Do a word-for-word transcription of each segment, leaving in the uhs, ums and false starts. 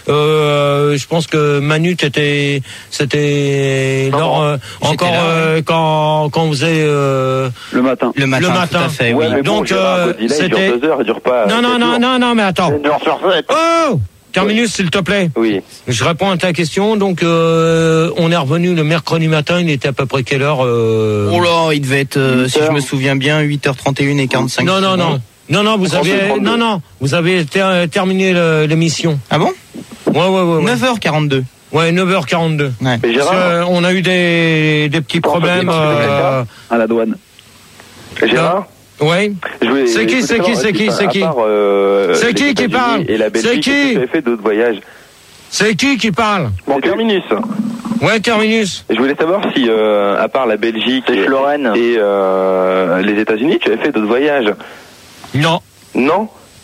Euh, je pense que Manu, t'étais, c'était Non, lors, non, euh, encore là, euh, ouais. quand quand vous faisait euh, Le matin. Le matin, le matin. tout à fait, Ouais, oui. mais bon, Donc, Gérard, euh, Godzilla, il c'était- dure deux heures, il dure pas. non non quatre non jours. non non mais attends. Une heure sur sept. Oh, terminus s'il te plaît. Oui. Je réponds à ta question. Donc, euh, on est revenu le mercredi matin. Il était à peu près quelle heure euh... Oh là, il devait être, euh, si huit heures. je me souviens bien, huit heures trente et une et quarante-cinq. Non, non, non. Non, non, vous trente-deux, avez, trente-deux. non, non, vous avez ter- terminé le- l'émission. Ah bon? Ouais, ouais, ouais. ouais. neuf heures quarante-deux. Ouais, neuf heures quarante-deux. Ouais. Mais Parce Gérard, que, euh, on a eu des, des petits Bon, problèmes. ça fait Euh, À la douane. Gérard, ouais. je voulais- C'est qui, je voulais c'est qui, savoir, c'est qui, à c'est qui part, euh, C'est les qui qui États-Unis parle Et la C'est Belgique, qui est-ce que tu avais fait d'autres voyages? C'est qui qui parle? Bon, terminus. Ouais, terminus. Je voulais savoir si, euh, à part la Belgique et, Lorraine. et euh, les États-Unis, tu avais fait d'autres voyages? Non. Non?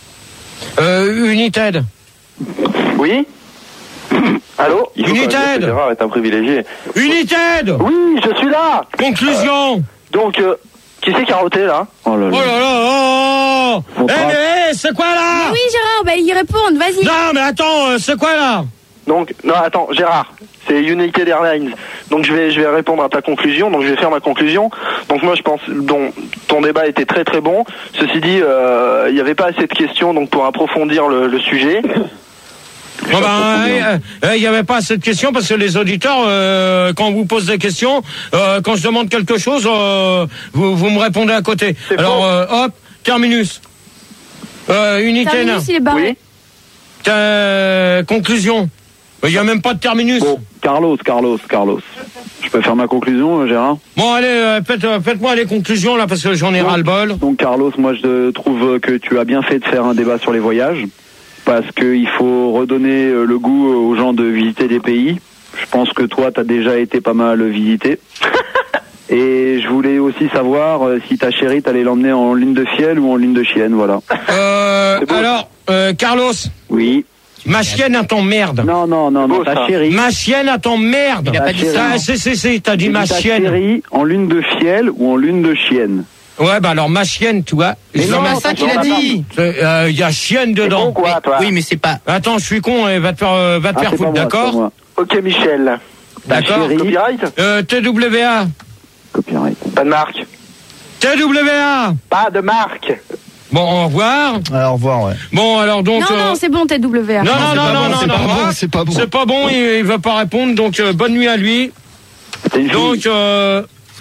Euh, United. Oui? Allô? Il faut quand même dire United. que Gérard est un privilégié. United. Oui, je suis là. Conclusion. Donc, euh, qui c'est qui a roté là? Oh là Oh là. là là, oh. Faut Eh, pas- mais, eh, c'est quoi là? Oui, Gérard, bah, ils répondent, vas-y. Non, mais attends, euh, c'est quoi là? Donc, non, attends, Gérard, c'est United Airlines. Donc, je vais, je vais répondre à ta conclusion. Donc, je vais faire ma conclusion. Donc, moi, je pense, donc, ton débat était très très bon. Ceci dit, euh, il n'y avait pas assez de questions, donc pour approfondir le, le sujet. Bon ben, il n'y avait pas cette question parce que les auditeurs, euh, quand on vous pose des questions, euh, quand je demande quelque chose, euh, vous, vous me répondez à côté. C'est Alors, faux. euh, hop, terminus. Euh, unité. Terminus, il est barré. Oui. Euh, conclusion. Il n'y a même pas de terminus. Bon, Carlos, Carlos, Carlos. Je peux faire ma conclusion, euh, Gérard? Bon, allez, euh, faites, euh, faites-moi les conclusions là parce que j'en ai Bon. ras-le-bol. Donc Carlos, moi je trouve que tu as bien fait de faire un débat sur les voyages, parce qu'il faut redonner euh, le goût aux gens de visiter des pays. Je pense que toi, tu as déjà été pas mal visité. Et je voulais aussi savoir euh, si ta chérie, t'allais l'emmener en lune de fiel ou en lune de chienne, voilà. Euh, alors, euh, Carlos, Oui. ma chienne à ton merde. Non, non, non, non, beau, ta ça. chérie. Ma chienne à ton merde. Il a pas dit ça, Ah, non. c'est, c'est, c'est, t'as dit J'ai ma ta chienne. chérie en lune de fiel ou en lune de chienne. Ouais, bah alors ma chienne, tu vois. Mais Je- non, C'est ça qu'il a dit. Il y a chienne T'es dedans. con, quoi, toi? Oui, mais c'est pas. Attends, je suis con, et va te faire, euh, va te Ah, faire c'est pas foutre, moi, c'est pas d'accord? moi. Ok, Michel. Ta D'accord. chérie, Copyright? Euh, T W A. copyright. Pas de marque. T W A. Pas de marque. Bon, au revoir. Alors, au revoir, ouais. Bon, alors donc. Non, euh, non, c'est bon, T W A. non, non, c'est non, pas non, bon, non, c'est non, pas non, bon, c'est pas bon. C'est pas bon, il, il va pas répondre, donc euh, bonne nuit à lui. C'est une fille. Donc, euh,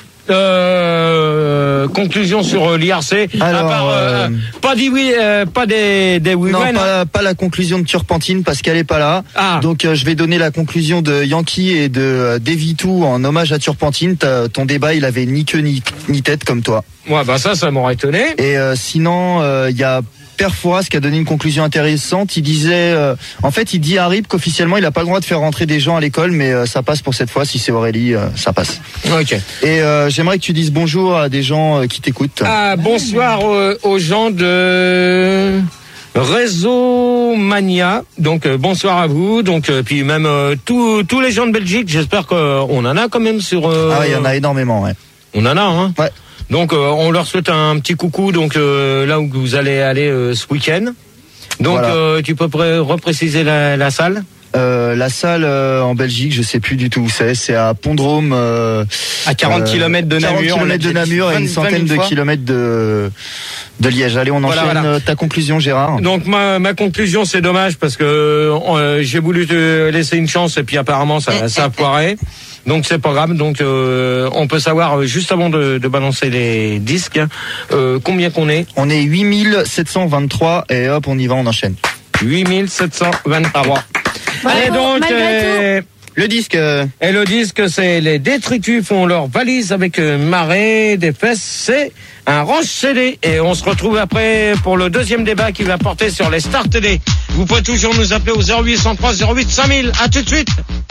euh, conclusion sur euh, l'I R C. Alors, à part, euh, euh, pas dit oui, euh, pas des, des oui, Non, ouais, non. pas, pas la conclusion de Turpentine parce qu'elle est pas là. Ah. Donc euh, je vais donner la conclusion de Yankee et de euh, Devitou en hommage à Turpentine. T'as- Ton débat, il avait ni queue ni, ni tête comme toi. Ouais, bah ça, ça m'aurait étonné. Et euh, sinon, euh, il y a Père Fouras qui a donné une conclusion intéressante. Il disait, euh, en fait, il dit à Rip qu'officiellement, il a pas le droit de faire rentrer des gens à l'école, mais euh, ça passe pour cette fois. Si c'est Aurélie, euh, ça passe. Ok. Et euh, j'aimerais que tu dises bonjour à des gens euh, qui t'écoutent. Ah, bonsoir euh, aux gens de Réseau Mania. Donc euh, bonsoir à vous. Donc euh, puis même euh, tous tous les gens de Belgique. J'espère qu'on en a quand même sur. Euh, Ah, il y en a énormément, ouais. On en a, hein. Ouais. Donc euh, on leur souhaite un petit coucou. Donc euh, là où vous allez aller euh, ce week-end. Donc Voilà. euh, tu peux pré- repréciser la, la salle. Euh, la salle euh, en Belgique, je sais plus du tout où c'est. C'est à Pont-de-Rôme. Euh, À quarante euh, kilomètres de quarante Namur. on l'a kilomètres de déjà dit Namur et vingt- une vingt centaine mille de fois. kilomètres de de Liège. Allez, on Voilà, enchaîne voilà. euh, ta conclusion, Gérard. Donc ma, ma conclusion, c'est dommage parce que euh, j'ai voulu te laisser une chance et puis apparemment ça, ça a foiré. Donc c'est pas grave. Donc euh, on peut savoir euh, juste avant de, de balancer les disques euh, combien qu'on est. On est huit mille sept cent vingt-trois et hop, on y va, on enchaîne. huit mille sept cent vingt-trois. Bravo, Et donc malgré euh, Le disque. euh, et le disque, c'est les détritus font leur valise avec euh, marée, des fesses, c'est un range C D. Et on se retrouve après pour le deuxième débat qui va porter sur les Start T D. Vous pouvez toujours nous appeler au zéro huit cent trois zéro huit cinq mille. À tout de suite.